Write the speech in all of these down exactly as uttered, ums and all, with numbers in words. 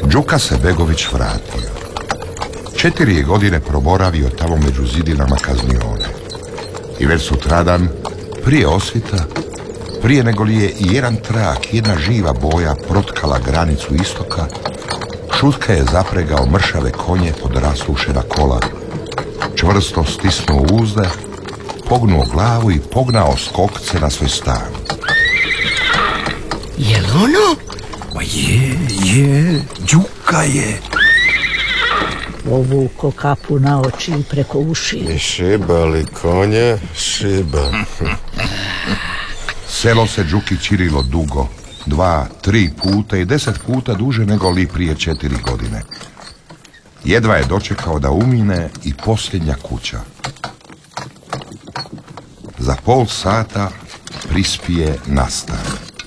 Đuka se Begović vratio. Četiri je godine proboravio tamo među zidinama kaznione. I već sutradan, prije osvita, prije nego li je i jedan trak, jedna živa boja protkala granicu istoka, Šutka je zapregao mršave konje pod rasušena kola, čvrsto stisnuo uzde, pognuo glavu i pognao skokce na svoj stan. Jel ono? Ma je, je, Đuka je. Povuko kapu na oči i preko uši. I šibali konje, šiba. Selo se Đuki čirilo dugo, dva, tri puta i deset puta duže nego li prije četiri godine. Jedva je dočekao da umine i posljednja kuća. Za pol sata prispije na stan.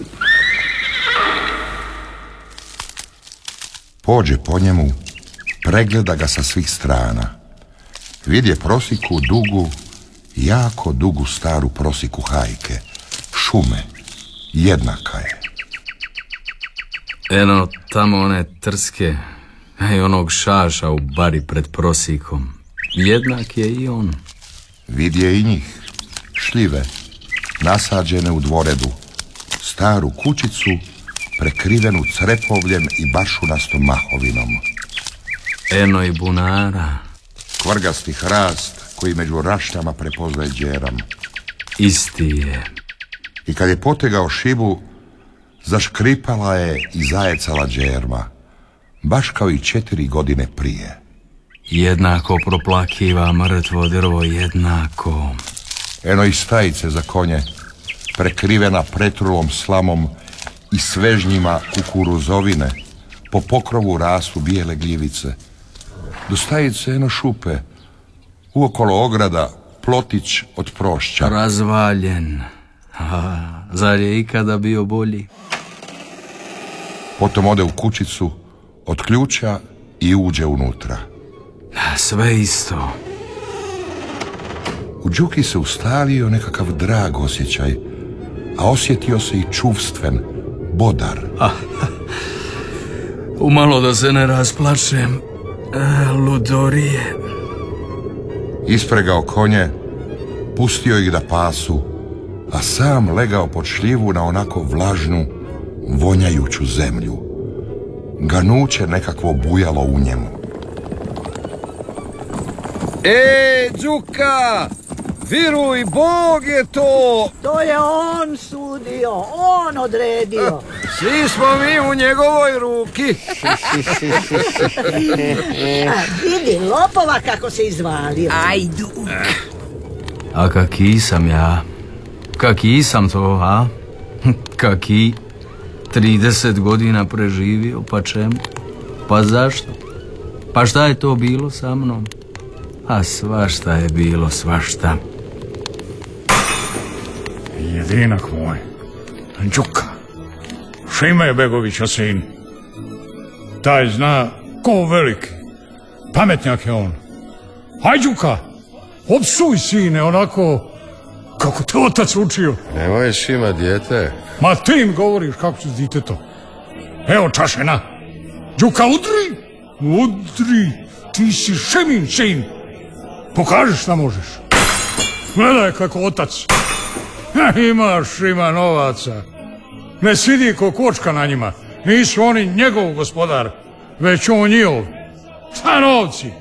Pođe po njemu, pregleda ga sa svih strana. Vidje prosiku dugu, jako dugu staru prosiku hajke, šume, jednaka je. Eno, tamo one trske, a i onog šaša u bari pred prosikom. Jednak je i on. Vidje i njih, šljive, nasađene u dvoredu, staru kućicu, prekrivenu crepovljem i bašunastom mahovinom. Eno i bunara. Kvrgasti hrast koji među rašnjama prepoznaje đeram. Isti je. I kad je potegao šibu, zaškripala je i zajecala đerma, baš kao i četiri godine prije. Jednako proplakiva mrtvo drvo, jednako. Eno i stajice za konje, prekrivena pretrulom slamom i svežnjima kukuruzovine, po pokrovu rastu bijele gljivice. Do stajice eno šupe, uokolo ograda plotić od prošća. Razvaljen. A, zar je ikada bio bolji? Potom ode u kućicu, otključa i uđe unutra. Sve isto. U Đuki se ustalio nekakav drag osjećaj, a osjetio se i čuvstven, bodar. Ah, umalo da se ne rasplačem. E, ludorije. Ispregao konje, pustio ih da pasu, a sam legao pod šljivu na onako vlažnu, vonjajuću zemlju. Ganuće nekakvo bujalo u njemu. E, Đuka, viruj, Bog je to. To je on sudio, on odredio. Svi smo mi u njegovoj ruki. A, vidi, lopova kako se izvalio. Ajdu. A kaki sam ja? Kaki sam to, a? Kaki? trideset godina preživio, pa čemu? Pa zašto? Pa šta je to bilo sa mnom? A svašta je bilo, svašta. Jedinak moj, Đuka, Šime je Begovića sin. Taj zna ko veliki, pametnjak je on. Aj, Đuka, opsuj sine onako kako te otac učio. Nemoj Šima, dijete. Ma ti im govoriš kako si diteto. Evo čašena. Đuka, udri, udri, ti si Šimin sin. Pokaži šta možeš. Gledaj kako otac. Imaš Šima novaca. Ne sidi ko kočka na njima. Nisu oni njegov gospodar, već on njihov. Šta novci?